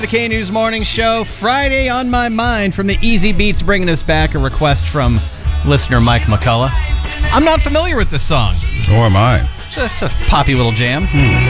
The K-News Morning Show, Friday on My Mind from the Easy Beats, bringing us back a request from listener Mike McCullough. I'm not familiar with this song. Nor am I. It's a poppy little jam.